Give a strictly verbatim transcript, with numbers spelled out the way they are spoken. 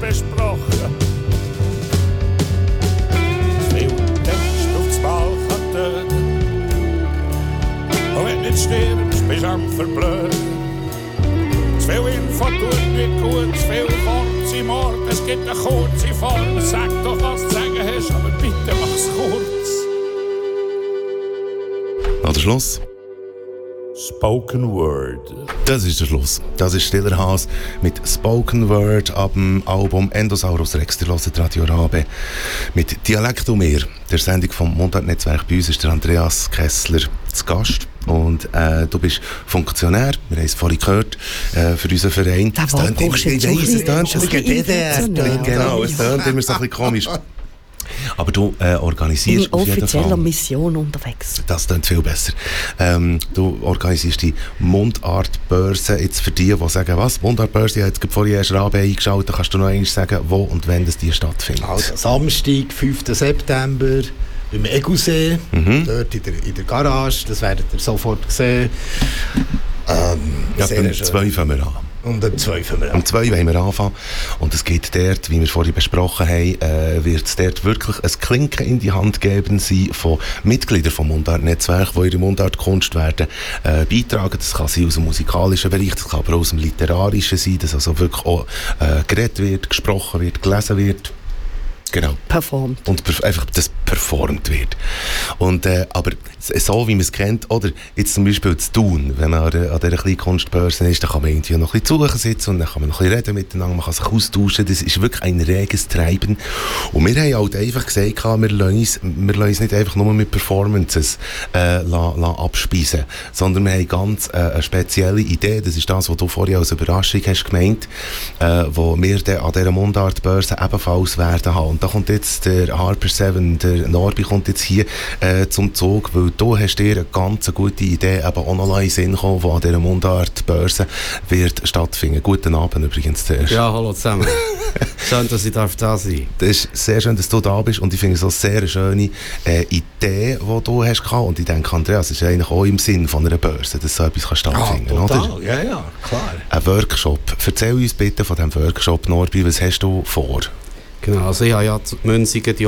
besprochen. Zu viel Text auf das Mal kann töten. Und wenn du nicht stirbst, bist du am Verblöden. Zu viel Info tut nicht gut, zu viel kurze Mord, es gibt eine kurze Form. Sag doch, was du sagen hast, aber bitte mach's kurz. An der Schluss. Spoken Word. Das ist der Schluss. Das ist Stiller Haas mit Spoken Word ab dem Album Endosaurus Rex. Der hört Radio Rabe mit Dialekt und mehr. Der Sendung vom Mundart-Netzwerk. Bei uns ist der Andreas Kessler zu Gast. Und äh, du bist Funktionär, wir haben es vorhin gehört, äh, für unseren Verein. Das tönt immer, ich weiss, es tönt schon genau, es tönt immer so ein bisschen komisch. Aber du äh, organisierst in offizieller Mission unterwegs. Das klingt viel besser. Ähm, du organisierst die Mundartbörse jetzt für die, die sagen, was? Mundartbörse, jetzt vorhin erst Rabe eingeschaltet, kannst du noch einmal sagen, wo und wann das die stattfindet? Also Samstag, fünften September, beim Egusee, mhm. dort in der, in der Garage, das werdet ihr sofort sehen. Ähm, ja, dann zwei fangen wir an. Und um zwei fangen wir an. Um zwei wollen wir anfangen. Und es geht dort, wie wir vorhin besprochen haben, äh, wird es dort wirklich ein Klinken in die Hand geben sein von Mitgliedern vom Mundart-Netzwerk, die ihre Mundartkunst werden äh, beitragen. Das kann sein aus dem musikalischen Bereich, das kann aber auch aus dem literarischen sein, dass also wirklich auch äh, geredet wird, gesprochen wird, gelesen wird. Genau. Performt. Und perf- einfach das performt wird. Und, äh, aber so wie man es kennt, oder jetzt zum Beispiel zu tun, wenn man an, der, an dieser kleinen Kunstbörse ist, dann kann man irgendwie noch ein bisschen zu sitzen und dann kann man noch ein bisschen reden miteinander, man kann sich austauschen, das ist wirklich ein reges Treiben. Und wir haben halt einfach gesagt, wir lassen uns, wir lassen uns nicht einfach nur mit Performances äh, la, la abspeisen, sondern wir haben ganz äh, eine spezielle Idee, das ist das, was du vorhin als Überraschung hast gemeint, äh, wo wir dann an dieser Mundartbörse ebenfalls werden haben. Und da kommt jetzt der Harper Seven, der Norbi kommt jetzt hier äh, zum Zug, weil du hast dir eine ganz gute Idee eben auch noch in den Sinn gekommen, die an dieser Mundartbörse wird stattfinden. Guten Abend übrigens zuerst. Ja, hallo zusammen. Schön, dass ich darf da sein darf. Das ist sehr schön, dass du da bist und ich finde es auch sehr eine schöne äh, Idee, die du hast gehabt. Und ich denke, Andreas, das ist eigentlich auch im Sinn von einer Börse, dass so etwas kann stattfinden kann, total. Oder? Ja, ja, klar. Ein Workshop. Erzähl uns bitte von diesem Workshop, Norbi, was hast du vor? Genau, also ich habe ja die Münzigen, die